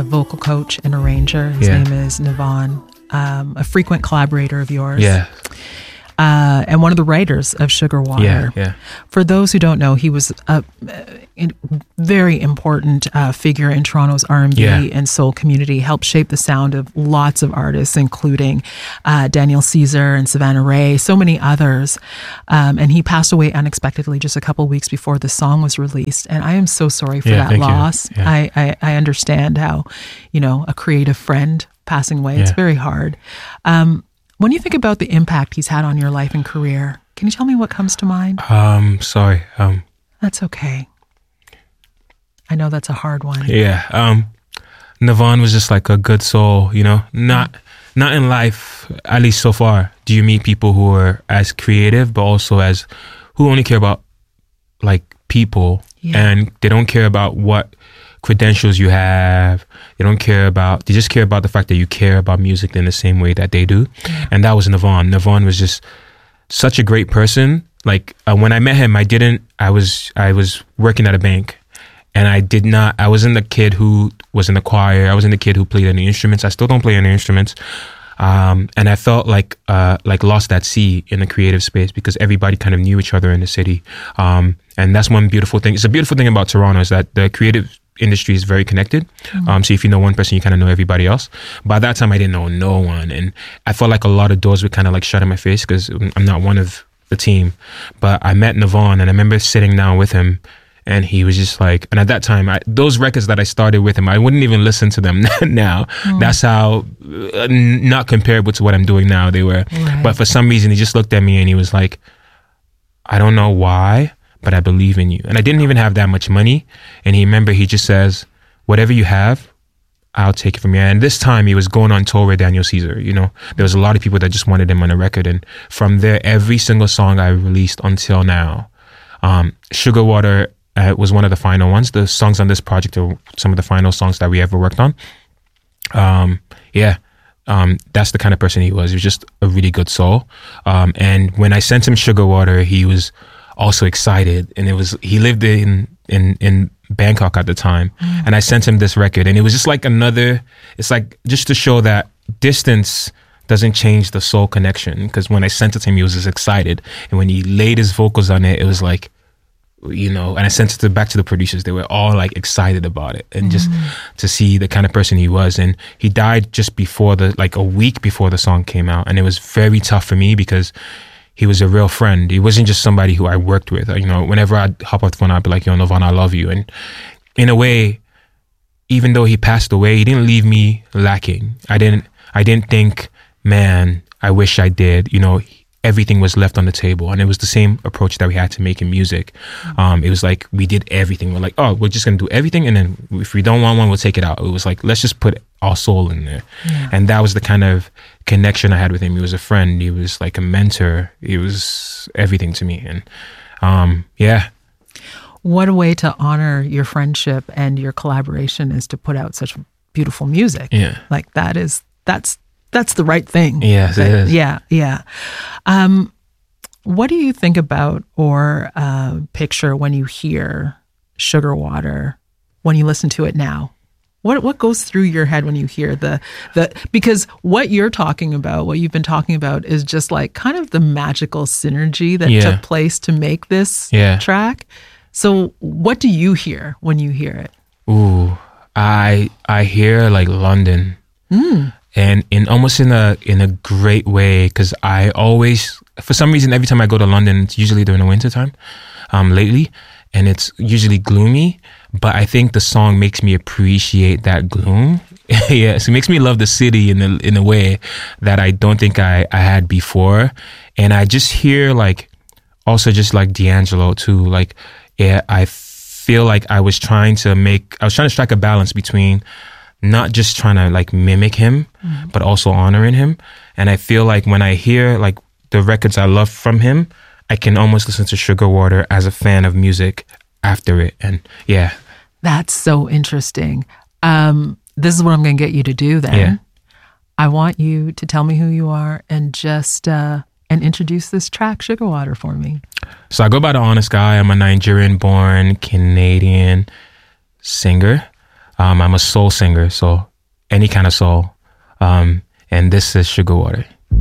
vocal coach and arranger. His name is Navon, a frequent collaborator of yours. Yeah. And one of the writers of Sugar Water. Yeah. For those who don't know, he was a very important figure in Toronto's R&B and soul community, helped shape the sound of lots of artists, including Daniel Caesar and Savannah Ray, so many others. And he passed away unexpectedly just a couple of weeks before the song was released. And I am so sorry for that loss. I understand how, a creative friend passing away, it's very hard. When you think about the impact he's had on your life and career, can you tell me what comes to mind? Sorry. That's okay. I know that's a hard one. Yeah. Navon was just like a good soul, not in life, at least so far. Do you meet people who are as creative, but also who only care about like people and they don't care about what credentials you have. They just care about the fact that you care about music in the same way that they do. And that was Navon. Navon was just such a great person. Like when I met him, I was working at a bank and I wasn't the kid who was in the choir. I wasn't the kid who played any instruments. I still don't play any instruments. And I felt like lost at sea in the creative space because everybody kind of knew each other in the city. And that's one beautiful thing. It's a beautiful thing about Toronto is that the creative industry is very connected. So if you know one person, you kind of know everybody else. By that time, I didn't know no one. And I felt like a lot of doors were kind of like shut in my face because I'm not one of the team. But I met Navon and I remember sitting down with him and he was just like, and at that time, those records that I started with him, I wouldn't even listen to them now. That's how not comparable to what I'm doing now they were. Right. But for some reason, he just looked at me and he was like, I don't know why, but I believe in you. And I didn't even have that much money. And he just says, whatever you have, I'll take it from you. And this time he was going on tour with Daniel Caesar. There was a lot of people that just wanted him on a record. And from there, every single song I released until now, Sugar Water was one of the final ones. The songs on this project are some of the final songs that we ever worked on. That's the kind of person he was. He was just a really good soul. And when I sent him Sugar Water, he was also excited, and he lived in Bangkok at the time, and I sent him this record, and it was just like it's like just to show that distance doesn't change the soul connection, because when I sent it to him, he was just excited, and when he laid his vocals on it, it was like, and I sent it back to the producers, they were all like excited about it, and just to see the kind of person he was. And he died just before a week before the song came out, and it was very tough for me because he was a real friend. He wasn't just somebody who I worked with. Whenever I'd hop off the phone, I'd be like, Navon, I love you. And in a way, even though he passed away, he didn't leave me lacking. I didn't think, man, I wish I did. Everything was left on the table. And it was the same approach that we had to making music. It was like, we did everything. We're like, oh, we're just going to do everything. And then if we don't want one, we'll take it out. It was like, let's just put our soul in there. Yeah. And that was the kind of connection I had with him. He was a friend. He was like a mentor. He was everything to me. And what a way to honor your friendship and your collaboration is to put out such beautiful music. Yeah. Like that's the right thing. Yes, it is. Yeah. What do you think about or picture when you hear Sugar Water, when you listen to it now? What goes through your head when you hear the because what you've been talking about is just like kind of the magical synergy that took place to make this track. So what do you hear when you hear it? Ooh, I hear like London. And in a great way, because I always, for some reason, every time I go to London, it's usually during the winter time, lately, and it's usually gloomy. But I think the song makes me appreciate that gloom. So it makes me love the city in a way that I don't think I had before. And I just hear also just like D'Angelo too. I feel like I was trying to strike a balance between not just trying to mimic him, but also honoring him. And I feel like when I hear the records I love from him, I can almost listen to Sugar Water as a fan of music after it. And that's so interesting. This is what I'm going to get you to do then. Yeah. I want you to tell me who you are and just and introduce this track, Sugar Water, for me. So I go by The Honest Guy. I'm a Nigerian-born Canadian singer. I'm a soul singer, so any kind of soul. And this is Sugar Water.